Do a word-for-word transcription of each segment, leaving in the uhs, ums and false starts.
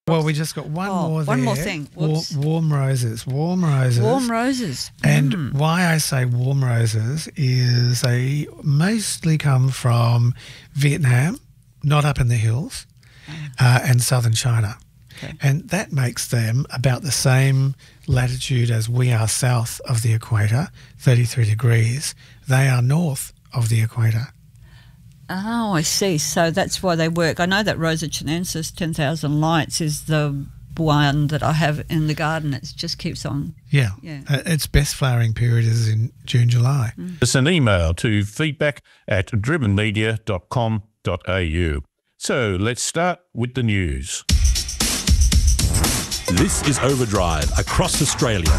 Well, we just got one Oh, more there. one more thing. War, Whoops. warm roses. Warm roses. Warm roses. And Mm. why I say warm roses is they mostly come from Vietnam, not up in the hills, uh, and southern China. Okay. And that makes them about the same latitude as we are south of the equator, thirty-three degrees. They are north of the equator. Oh, I see. So that's why they work. I know that Rosa chinensis, ten thousand lights, is the one that I have in the garden. It just keeps on. Yeah. Yeah. Uh, its best flowering period is in June, July. Mm. It's an email to feedback at driven media dot com dot a u. So let's start with the news. This is Overdrive across Australia.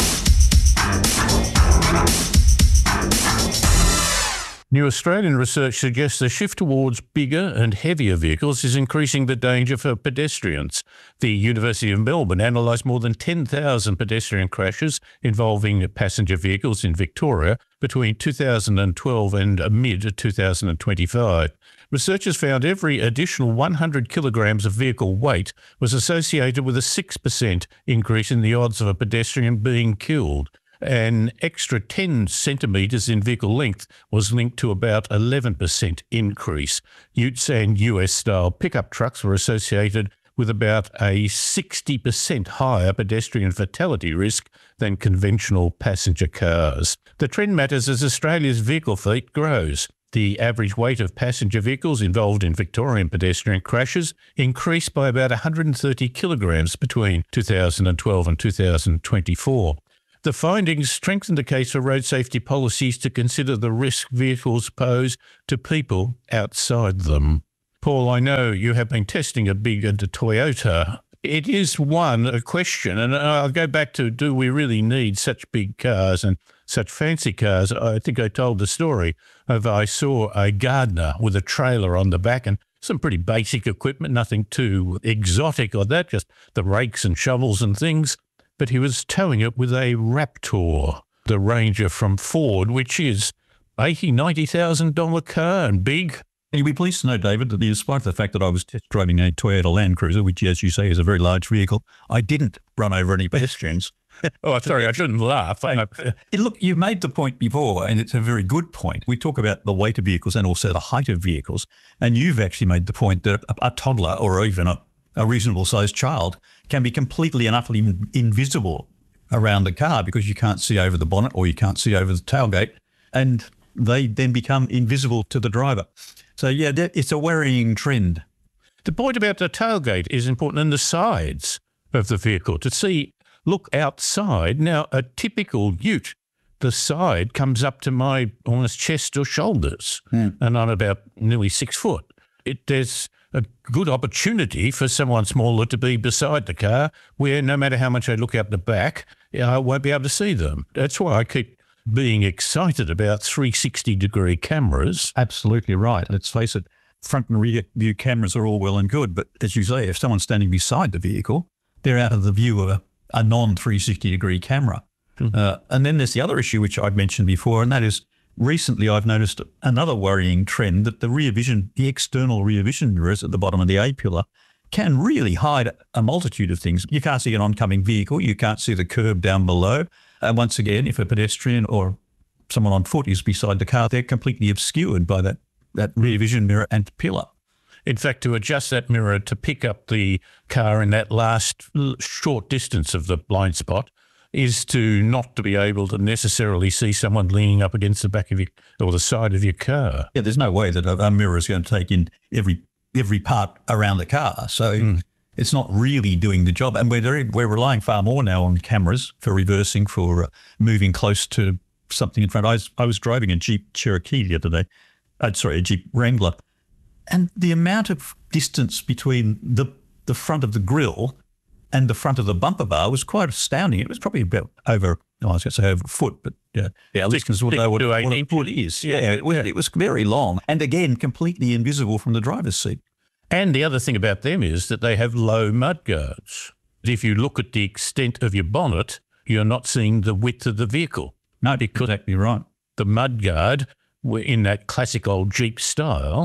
New Australian research suggests the shift towards bigger and heavier vehicles is increasing the danger for pedestrians. The University of Melbourne analysed more than ten thousand pedestrian crashes involving passenger vehicles in Victoria between two thousand twelve and mid twenty twenty-five. Researchers found every additional one hundred kilograms of vehicle weight was associated with a six percent increase in the odds of a pedestrian being killed. An extra ten centimetres in vehicle length was linked to about eleven percent increase. Utes and U S-style pickup trucks were associated with about a sixty percent higher pedestrian fatality risk than conventional passenger cars. The trend matters as Australia's vehicle fleet grows. The average weight of passenger vehicles involved in Victorian pedestrian crashes increased by about one hundred thirty kilograms between two thousand twelve and two thousand twenty-four. The findings strengthen the case for road safety policies to consider the risk vehicles pose to people outside them. Paul, I know you have been testing a big uh, Toyota. It is one, a question, and I'll go back to, do we really need such big cars and such fancy cars? I think I told the story of I saw a gardener with a trailer on the back and some pretty basic equipment, nothing too exotic or that, just the rakes and shovels and things. But he was towing it with a Raptor, the Ranger from Ford, which is eighty thousand dollars, ninety thousand dollars car and big. You'll be pleased to know, David, that despite the fact that I was test driving a Toyota Land Cruiser, which, as you say, is a very large vehicle, I didn't run over any pedestrians. Oh, sorry, I shouldn't laugh. I, Look, you've made the point before, and it's a very good point. We talk about the weight of vehicles and also the height of vehicles, and you've actually made the point that a, a toddler or even a, a reasonable-sized child can be completely and utterly invisible around the car because you can't see over the bonnet or you can't see over the tailgate, and they then become invisible to the driver. So, yeah, it's a worrying trend. The point about the tailgate is important, and the sides of the vehicle to see, look outside. Now, a typical ute, the side comes up to my almost chest or shoulders, mm. and I'm about nearly six foot. It, there's a good opportunity for someone smaller to be beside the car where no matter how much I look out the back, I won't be able to see them. That's why I keep being excited about three sixty degree cameras. Absolutely right. Let's face it, front and rear view cameras are all well and good, but as you say, if someone's standing beside the vehicle, they're out of the view of a, a non three sixty degree camera. Mm-hmm. Uh, and then there's the other issue which I've mentioned before, and that is recently I've noticed another worrying trend that the rear vision, the external rear vision mirrors at the bottom of the A-pillar can really hide a multitude of things. You can't see an oncoming vehicle, you can't see the curb down below. And once again, if a pedestrian or someone on foot is beside the car, they're completely obscured by that, that rear vision mirror and pillar. In fact, to adjust that mirror to pick up the car in that last short distance of the blind spot is to not to be able to necessarily see someone leaning up against the back of your or the side of your car. Yeah, there's no way that a, a mirror is going to take in every every part around the car. So mm. it's not really doing the job. And we're we're relying far more now on cameras for reversing, for uh, moving close to something in front. I was, I was driving a Jeep Cherokee the other day. Uh, sorry, a Jeep Wrangler. And the amount of distance between the, the front of the grille and the front of the bumper bar was quite astounding. It was probably about over, oh, I was going to say over a foot, but yeah, yeah listeners will know what, what a foot is. Yeah, it, it was very long. And again, completely invisible from the driver's seat. And the other thing about them is that they have low mudguards. If you look at the extent of your bonnet, you're not seeing the width of the vehicle. No, because exactly right. The mudguard, in that classic old Jeep style,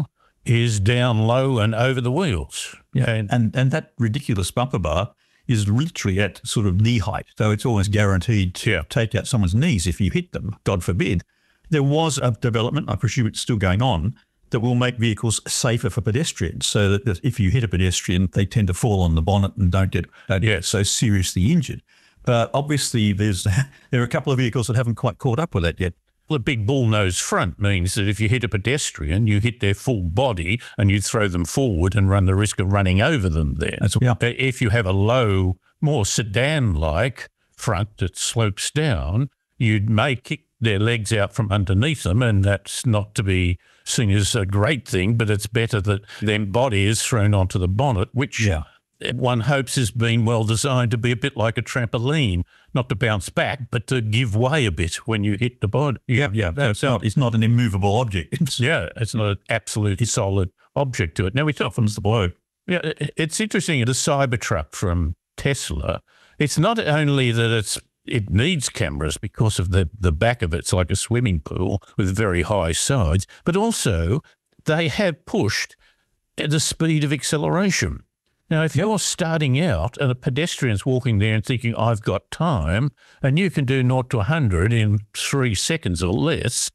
is down low and over the wheels. Yeah, And, and and that ridiculous bumper bar is literally at sort of knee height, so it's almost guaranteed to Yeah. take out someone's knees if you hit them, God forbid. There was a development, I presume it's still going on, that will make vehicles safer for pedestrians, so that that if you hit a pedestrian, they tend to fall on the bonnet and don't get don't get Yes. so seriously injured. But obviously, there's there are a couple of vehicles that haven't quite caught up with that yet. the big bullnose front means that if you hit a pedestrian, you hit their full body and you throw them forward and run the risk of running over them then. That's yeah. Uh, If you have a low, more sedan-like front that slopes down, you may kick their legs out from underneath them, and that's not to be seen as a great thing, but it's better that their body is thrown onto the bonnet, which Yeah. one hopes has been well designed to be a bit like a trampoline, not to bounce back, but to give way a bit when you hit the body. Yeah, yeah. So it's not, it's not an immovable object. It's, Yeah, it's not an absolute solid object to it. Now, we talk softens the blow. Yeah, it- it's interesting. The Cybertruck from Tesla, it's not only that it's it needs cameras because of the, the back of it. It's like a swimming pool with very high sides, but also they have pushed at the speed of acceleration. Now, if you're starting out and a pedestrian's walking there and thinking, I've got time, and you can do zero to one hundred in three seconds or less,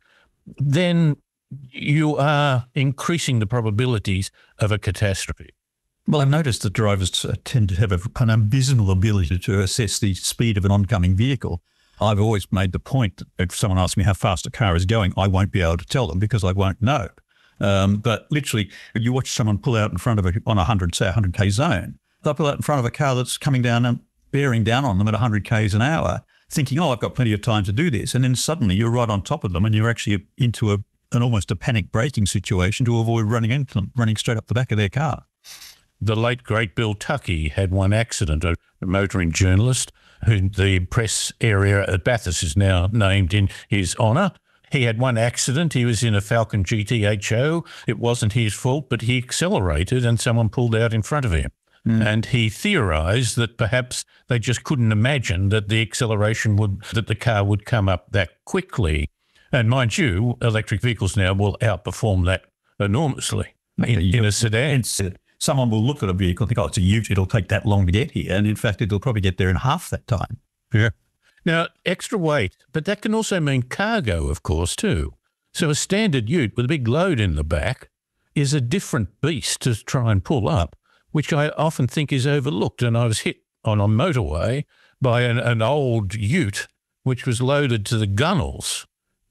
then you are increasing the probabilities of a catastrophe. Well, I've noticed that drivers uh, tend to have a, an abysmal ability to assess the speed of an oncoming vehicle. I've always made the point that if someone asks me how fast a car is going, I won't be able to tell them because I won't know. Um, but literally, you watch someone pull out in front of a, on a one hundred, say a one hundred k zone, they'll pull out in front of a car that's coming down and bearing down on them at one hundred k's an hour, thinking, oh, I've got plenty of time to do this. And then suddenly you're right on top of them and you're actually into a, an almost a panic braking situation to avoid running into them, running straight up the back of their car. The late, great Bill Tuckey had one accident, a motoring journalist who the press area at Bathurst is now named in his honour. He had one accident. He was in a Falcon G T H O. It wasn't his fault, but he accelerated and someone pulled out in front of him. Mm. And he theorised that perhaps they just couldn't imagine that the acceleration would, that the car would come up that quickly. And mind you, electric vehicles now will outperform that enormously in, in a sedan. It's, uh, someone will look at a vehicle and think, oh, it's a ute, it'll take that long to get here. And in fact, it'll probably get there in half that time. Yeah. Now, extra weight, but that can also mean cargo, of course, too. So a standard ute with a big load in the back is a different beast to try and pull up, which I often think is overlooked. And I was hit on a motorway by an, an old ute which was loaded to the gunnels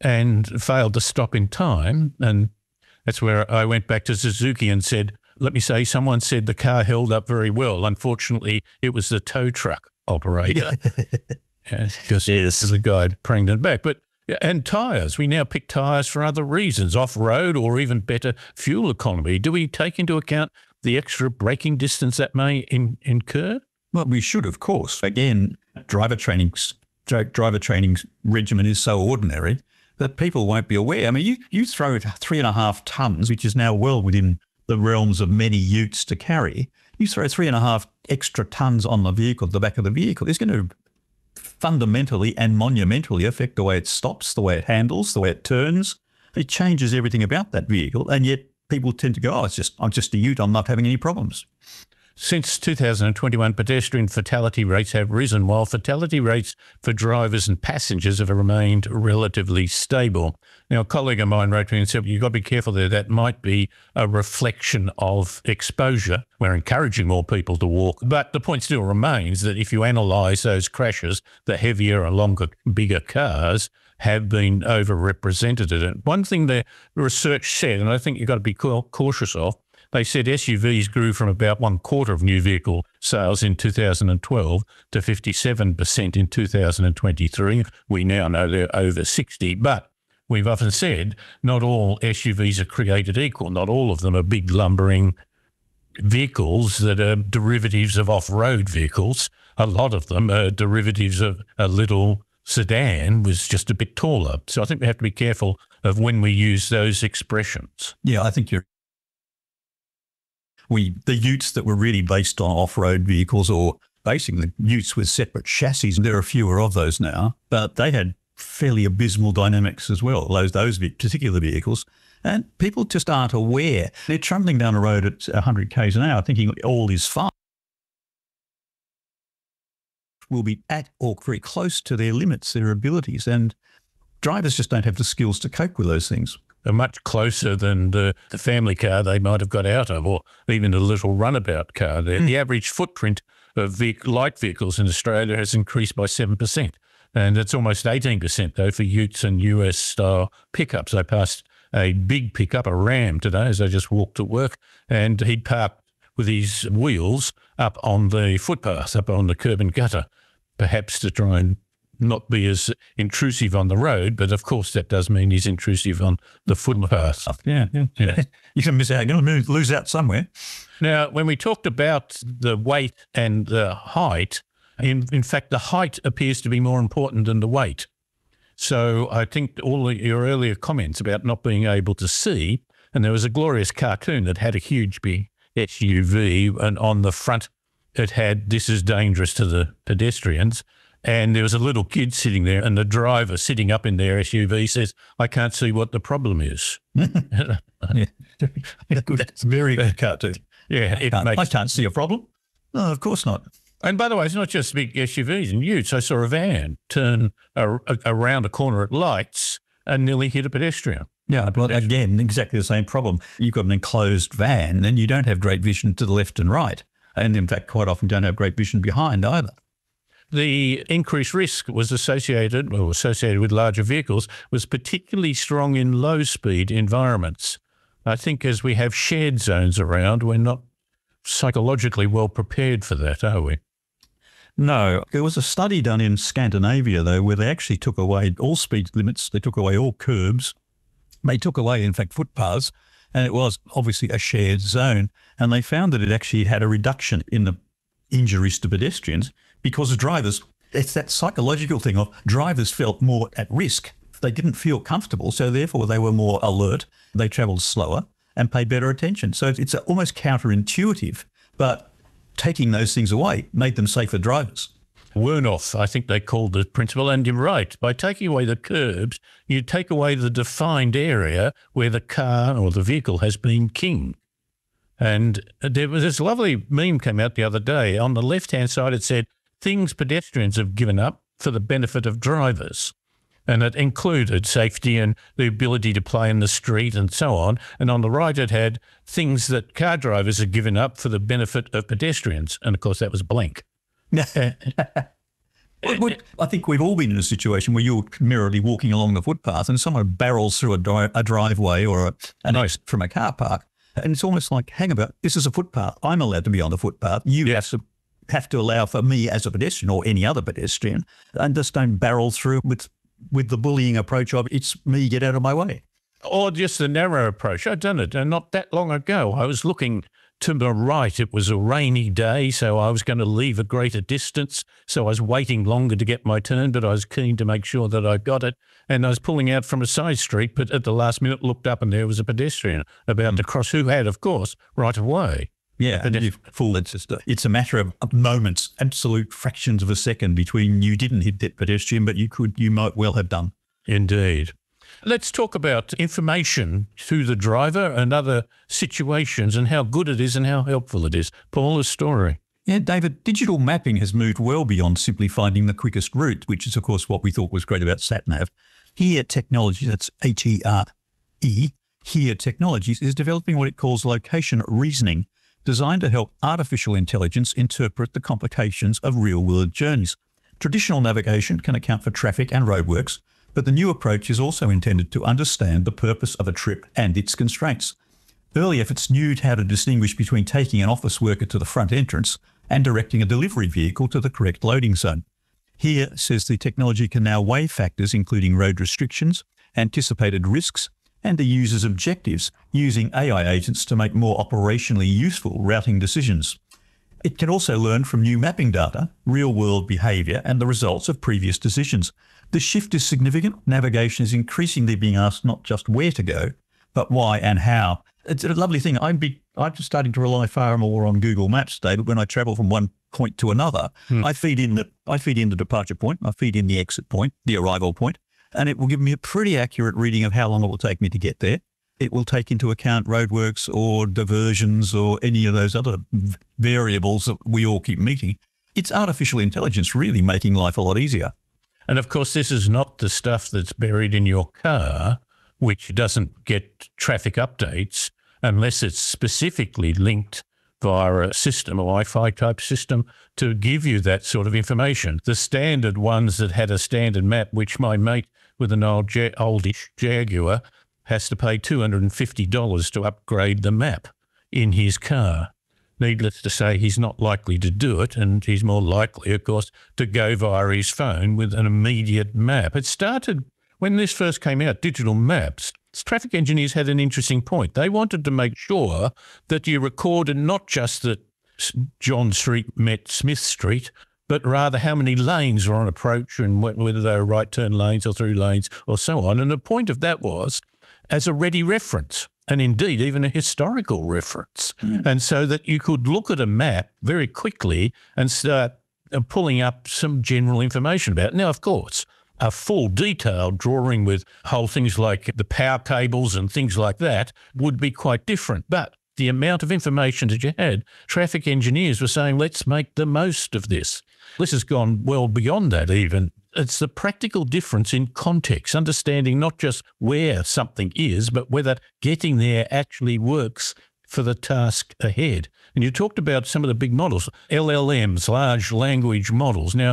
and failed to stop in time. And that's where I went back to Suzuki and said, let me say, someone said the car held up very well. Unfortunately, it was the tow truck operator. Yeah, because Yes. the guy bringing it back. But and tyres, we now pick tyres for other reasons, off-road or even better fuel economy. Do we take into account the extra braking distance that may in, incur? Well, we should, of course. Again, driver training, driver training regimen is so ordinary that people won't be aware. I mean, you, you throw three and a half tonnes, which is now well within the realms of many utes to carry. You throw three and a half extra tonnes on the vehicle, the back of the vehicle, it's going to fundamentally and monumentally affect the way it stops, the way it handles, the way it turns. It changes everything about that vehicle, and yet people tend to go, oh, it's just, I'm just a ute, I'm not having any problems. Since two thousand twenty-one, pedestrian fatality rates have risen, while fatality rates for drivers and passengers have remained relatively stable. Now, a colleague of mine wrote to me and said, you've got to be careful there. That might be a reflection of exposure. We're encouraging more people to walk. But the point still remains that if you analyse those crashes, the heavier and longer, bigger cars have been overrepresented in it. One thing the research said, and I think you've got to be cautious of, they said S U Vs grew from about one quarter of new vehicle sales in two thousand twelve to fifty-seven percent in two thousand twenty-three. We now know they're over sixty, but we've often said not all S U Vs are created equal. Not all of them are big lumbering vehicles that are derivatives of off-road vehicles. A lot of them are derivatives of a little sedan was just a bit taller. So I think we have to be careful of when we use those expressions. Yeah, I think you're We the utes that were really based on off-road vehicles or basically utes with separate chassis, and there are fewer of those now, but they had fairly abysmal dynamics as well, those those particular vehicles. And people just aren't aware. They're trundling down the road at one hundred kays an hour thinking all is fine. Will be at or very close to their limits, their abilities. And drivers just don't have the skills to cope with those things. Are much closer than the, the family car they might have got out of, or even a little runabout car. The, mm. the average footprint of vehic- light vehicles in Australia has increased by seven percent. And it's almost eighteen percent, though, for utes and U S-style pickups. I passed a big pickup, a Ram, today as I just walked to work, and he'd parked with his wheels up on the footpath, up on the curb and gutter, perhaps to try and not be as intrusive on the road, but of course that does mean he's intrusive on the footpath. Yeah, yeah, yeah. You're going to miss out. You're going to lose out somewhere. Now, when we talked about the weight and the height, in, in fact, the height appears to be more important than the weight. So I think all of your earlier comments about not being able to see, and there was a glorious cartoon that had a huge big S U V, and on the front it had, "This is dangerous to the pedestrians." And there was a little kid sitting there, and the driver sitting up in their S U V says, "I can't see what the problem is." Yeah. That's very good cartoon. Yeah, it I, makes, I can't see a problem. No, of course not. And by the way, it's not just big S U Vs and utes. I saw a van turn a, a, around a corner at lights and nearly hit a pedestrian. Yeah, but again, exactly the same problem. You've got an enclosed van and you don't have great vision to the left and right. And in fact, quite often don't have great vision behind either. The increased risk was associated, well, associated with larger vehicles, was particularly strong in low-speed environments. I think as we have shared zones around, we're not psychologically well prepared for that, are we? No. There was a study done in Scandinavia, though, where they actually took away all speed limits. They took away all curbs. They took away, in fact, footpaths, and it was obviously a shared zone. And they found that it actually had a reduction in the injuries to pedestrians because of drivers. It's that psychological thing of drivers felt more at risk. They didn't feel comfortable, so therefore they were more alert. They travelled slower and paid better attention. So it's almost counterintuitive, but taking those things away made them safer drivers. Wernoff, I think they called the principle, and you're right. By taking away the curbs, you take away the defined area where the car or the vehicle has been king. And there was this lovely meme came out the other day. On the left-hand side, it said, "Things pedestrians have given up for the benefit of drivers." And it included safety and the ability to play in the street and so on. And on the right, it had things that car drivers have given up for the benefit of pedestrians. And, of course, that was blank. I think we've all been in a situation where you're merrily walking along the footpath and someone barrels through a, dri- a driveway or a, an exit from a car park. And it's almost like, hang about, this is a footpath. I'm allowed to be on the footpath. You yes. have to have to allow for me as a pedestrian or any other pedestrian, and just don't barrel through with with the bullying approach of, it's me, get out of my way. Or just the narrow approach. I've done it, and not that long ago. I was looking to the right. It was a rainy day, so I was going to leave a greater distance. So I was waiting longer to get my turn, but I was keen to make sure that I got it. And I was pulling out from a side street, but at the last minute looked up and there was a pedestrian about mm. to cross, who had, of course, right of way. Yeah, and you fool, it's just a, it's a matter of moments, absolute fractions of a second between you didn't hit that pedestrian, but you could, you might well have done. Indeed. Let's talk about information to the driver and other situations and how good it is and how helpful it is. Paul, a story. Yeah, David, digital mapping has moved well beyond simply finding the quickest route, which is, of course, what we thought was great about SatNav. Here Technologies, that's H E R E, Here Technologies is developing what it calls location reasoning, designed to help artificial intelligence interpret the complications of real-world journeys. Traditional navigation can account for traffic and roadworks, but the new approach is also intended to understand the purpose of a trip and its constraints. Early efforts knew how to distinguish between taking an office worker to the front entrance and directing a delivery vehicle to the correct loading zone. Here says the technology can now weigh factors including road restrictions, anticipated risks, and the user's objectives, using A I agents to make more operationally useful routing decisions. It can also learn from new mapping data, real-world behaviour, and the results of previous decisions. The shift is significant. Navigation is increasingly being asked not just where to go, but why and how. It's a lovely thing. I'm, be, I'm just starting to rely far more on Google Maps, David, when I travel from one point to another. Hmm. I feed in the I feed in the departure point, I feed in the exit point, the arrival point, and it will give me a pretty accurate reading of how long it will take me to get there. it will take into account roadworks or diversions or any of those other v- variables that we all keep meeting. It's artificial intelligence really making life a lot easier. And of course, this is not the stuff that's buried in your car, which doesn't get traffic updates unless it's specifically linked via a system, a Wi-Fi type system, to give you that sort of information. The standard ones that had a standard map, which my mate with an old ja- oldish Jaguar has to pay two hundred fifty dollars to upgrade the map in his car. Needless to say, he's not likely to do it, and he's more likely, of course, to go via his phone with an immediate map. It started when this first came out, digital maps. Traffic engineers had an interesting point. They wanted to make sure that you recorded not just that John Street met Smith Street, but rather how many lanes were on approach and whether they were right turn lanes or through lanes or so on. And the point of that was as a ready reference, and indeed even a historical reference. Mm. And so that you could look at a map very quickly and start pulling up some general information about it. Now, of course, a full detailed drawing with whole things like the power cables and things like that would be quite different. But the amount of information that you had, traffic engineers were saying, let's make the most of this. This has gone well beyond that even. It's the practical difference in context, understanding not just where something is, but whether getting there actually works for the task ahead. And you talked about some of the big models, L L Ms, large language models. Now,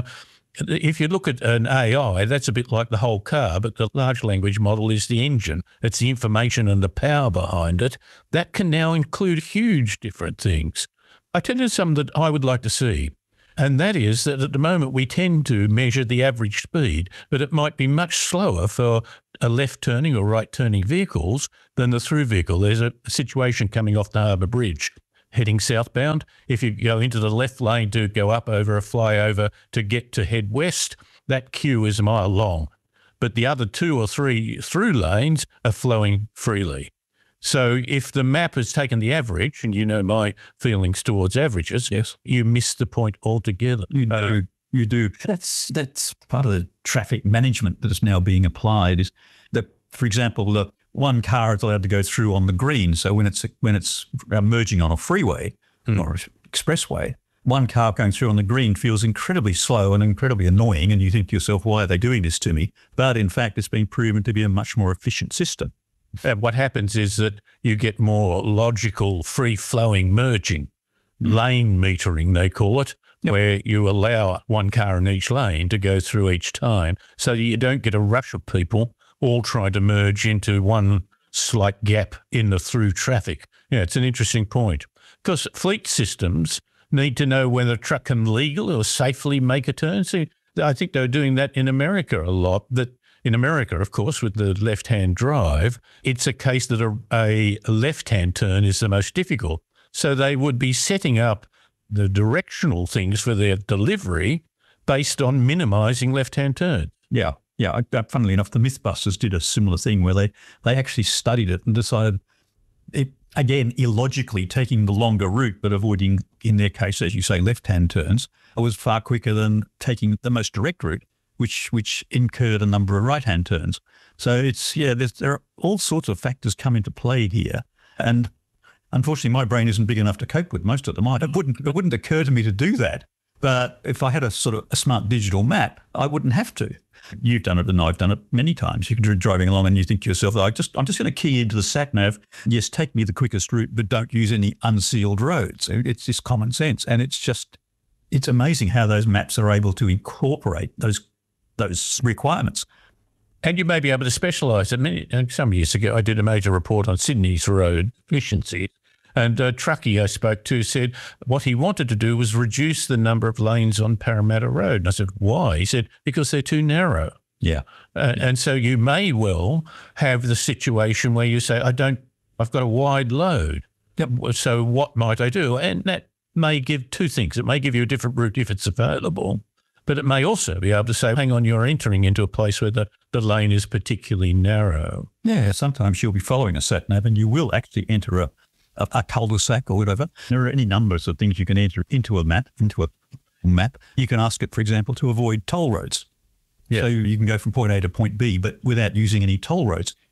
if you look at an A I, that's a bit like the whole car, but the large language model is the engine. It's the information and the power behind it. That can now include huge different things. I tell you something that I would like to see, and that is that at the moment we tend to measure the average speed, but it might be much slower for a left-turning or right-turning vehicles than the through vehicle. There's a situation coming off the Harbour Bridge, heading southbound. If you go into the left lane to go up over a flyover to get to head west, that queue is a mile long. But the other two or three through lanes are flowing freely. So if the map has taken the average, and you know my feelings towards averages, yes, you miss the point altogether. You do. You do. That's that's part of the traffic management that is now being applied. Is that, for example, the one car is allowed to go through on the green. So when it's when it's merging on a freeway mm. or expressway, one car going through on the green feels incredibly slow and incredibly annoying, and you think to yourself, why are they doing this to me? But in fact, it's been proven to be a much more efficient system. And what happens is that you get more logical, free-flowing merging, mm. lane metering, they call it, yep. where you allow one car in each lane to go through each time so that you don't get a rush of people all trying to merge into one slight gap in the through traffic. Yeah, it's an interesting point. Because fleet systems need to know whether a truck can legally or safely make a turn. See, I think they're doing that in America a lot, that in America, of course, with the left-hand drive, it's a case that a, a left-hand turn is the most difficult. So they would be setting up the directional things for their delivery based on minimising left-hand turns. Yeah, yeah. Funnily enough, the Mythbusters did a similar thing where they, they actually studied it and decided, it, again, illogically taking the longer route but avoiding, in their case, as you say, left-hand turns, was far quicker than taking the most direct route, which which incurred a number of right-hand turns. So it's, yeah, there's, there are all sorts of factors come into play here. And unfortunately, my brain isn't big enough to cope with most of them. It wouldn't, it wouldn't occur to me to do that. But if I had a sort of a smart digital map, I wouldn't have to. You've done it and I've done it many times. You can be driving along and you think to yourself, I just, I'm just going to key into the sat nav. Yes, take me the quickest route, but don't use any unsealed roads. It's just common sense. And it's just, it's amazing how those maps are able to incorporate those those requirements. And you may be able to specialise. Some years ago, I did a major report on Sydney's road efficiency, and a truckie I spoke to said what he wanted to do was reduce the number of lanes on Parramatta Road. And I said, why? He said, because they're too narrow. Yeah. Uh, yeah. And so you may well have the situation where you say, I don't, I've got a wide load. Yep. So what might I do? And that may give two things. It may give you a different route if it's available, but it may also be able to say, hang on, you're entering into a place where the, the lane is particularly narrow. Yeah, sometimes you'll be following a sat-nav and you will actually enter a, a, a cul-de-sac or whatever. There are any numbers of things you can enter into a map, into a map. You can ask it, for example, to avoid toll roads. Yeah. So you can go from point A to point B, but without using any toll roads.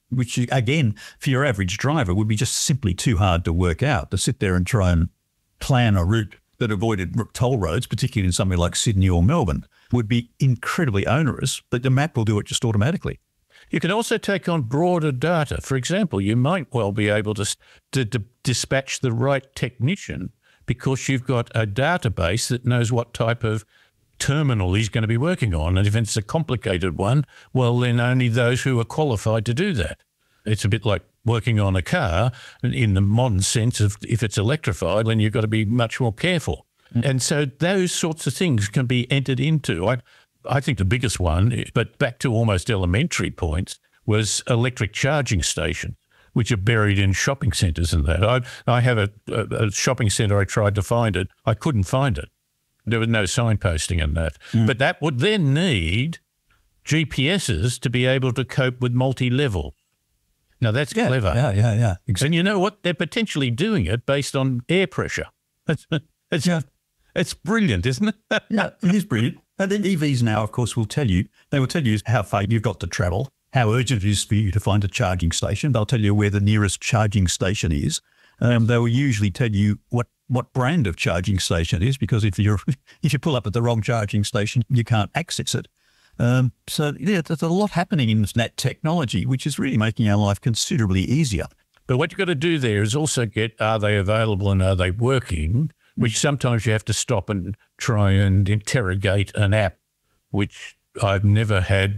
which, again, for your average driver would be just simply too hard to work out, to sit there and try and plan a route that avoided toll roads, particularly in somewhere like Sydney or Melbourne, would be incredibly onerous, but the map will do it just automatically. You can also take on broader data. For example, you might well be able to, to, to dispatch the right technician because you've got a database that knows what type of terminal he's going to be working on. And if it's a complicated one, well, then only those who are qualified to do that. It's a bit like working on a car in the modern sense of if it's electrified, then you've got to be much more careful. Mm. And so those sorts of things can be entered into. I, I think the biggest one, but back to almost elementary points, was electric charging stations, which are buried in shopping centres and that. I, I have a, a, a shopping centre, I tried to find it. I couldn't find it. There was no signposting in that. Mm. But that would then need G P S's to be able to cope with multi-level. Now, that's yeah, clever. Yeah, yeah, yeah. Exactly. And you know what? They're potentially doing it based on air pressure. It's, it's, yeah. it's brilliant, isn't it? Yeah, it is brilliant. And then E Vs now, of course, will tell you, they will tell you how far you've got to travel, how urgent it is for you to find a charging station. They'll tell you where the nearest charging station is. Um, they will usually tell you what, what brand of charging station it is, because if you're if you pull up at the wrong charging station, you can't access it. Um, so, yeah, there's a lot happening in that technology, which is really making our life considerably easier. But what you've got to do there is also get, are they available and are they working, which sometimes you have to stop and try and interrogate an app, which I've never had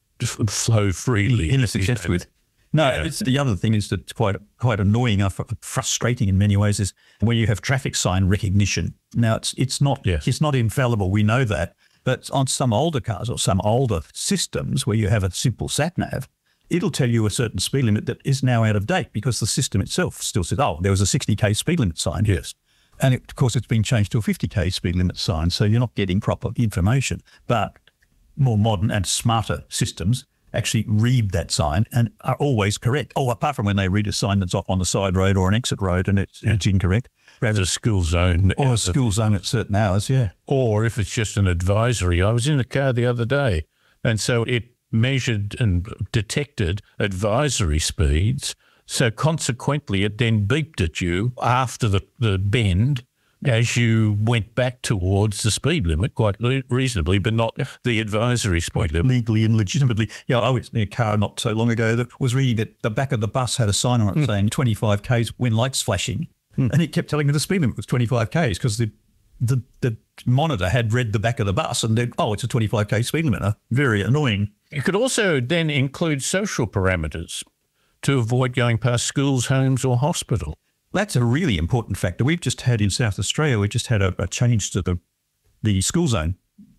flow freely. In a success with. No, yeah. It's, the other thing is that's quite quite annoying, uh, frustrating in many ways, is when you have traffic sign recognition. Now, it's it's not yes. it's not infallible, we know that, but on some older cars or some older systems where you have a simple sat-nav, it'll tell you a certain speed limit that is now out of date because the system itself still says, oh, there was a sixty k speed limit sign. Yes. And, it, of course, it's been changed to a fifty k speed limit sign, so you're not getting proper information. But more modern and smarter systems actually read that sign and are always correct. Oh, apart from when they read a sign that's off on the side road or an exit road and it's, yeah. it's incorrect. Perhaps a school zone. Or a school zone at certain hours, yeah. Or if it's just an advisory. I was in the car the other day, and so it measured and detected advisory speeds. So consequently, it then beeped at you after the, the bend as you went back towards the speed limit quite reasonably, but not the advisory speed limit. Legally and legitimately. Yeah, I was in a car not so long ago that was reading that the back of the bus had a sign on it mm. saying twenty-five k's when lights flashing. Mm. And it kept telling me the speed limit was twenty-five k's because the, the the monitor had read the back of the bus and then, oh, it's a twenty-five k speed limit. Very annoying. You could also then include social parameters to avoid going past schools, homes or hospital. That's a really important factor. We've just had in South Australia, we just had a, a change to the the school zone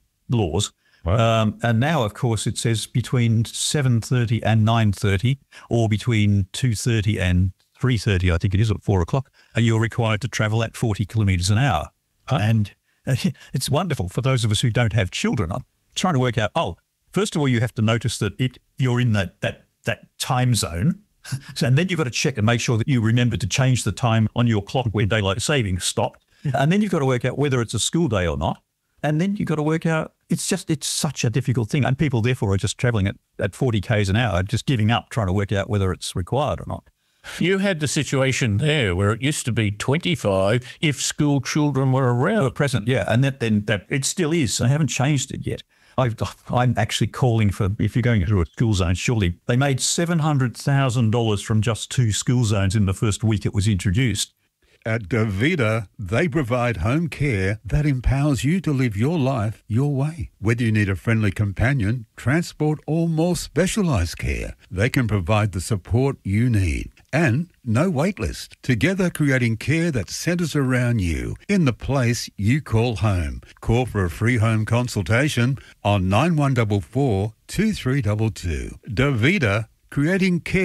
laws. Wow. Um, and now, of course, it says between seven thirty and nine thirty or between two thirty and three thirty, I think it is, at four o'clock, and you're required to travel at forty kilometres an hour. Huh? And uh, it's wonderful for those of us who don't have children. I'm trying to work out, oh, first of all, you have to notice that it you're in that that that time zone. So, and then you've got to check and make sure that you remember to change the time on your clock where daylight savings stopped. And then you've got to work out whether it's a school day or not. And then you've got to work out, it's just, it's such a difficult thing. And people therefore are just travelling at, at forty k's an hour, just giving up, trying to work out whether it's required or not. You had the situation there where it used to be twenty-five if school children were around. Were present, yeah. And that then that it still is. I haven't changed it yet. I've, I'm actually calling for, if you're going through a school zone, surely they made seven hundred thousand dollars from just two school zones in the first week it was introduced. At Davita, they provide home care that empowers you to live your life your way. Whether you need a friendly companion, transport, or more specialised care, they can provide the support you need. And no wait list. Together creating care that centres around you in the place you call home. Call for a free home consultation on nine one four four, two three two two. Davita, creating care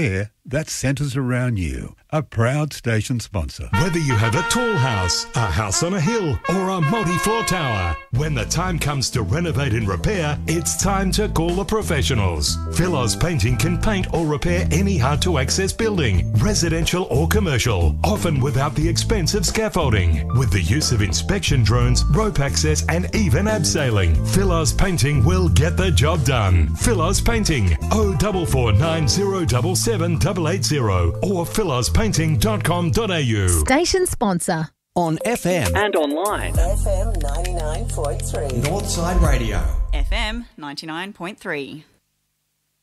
that centres around you. A proud station sponsor. Whether you have a tall house, a house on a hill, or a multi-floor tower, when the time comes to renovate and repair, it's time to call the professionals. Philos Painting can paint or repair any hard-to-access building, residential or commercial, often without the expense of scaffolding. With the use of inspection drones, rope access, and even abseiling, Philos Painting will get the job done. Philos Painting, oh four four nine zero seven seven eight eight zero or philos painting dot com dot a u. Station sponsor. On F M and online. F M ninety-nine point three. Northside Radio. F M ninety-nine point three.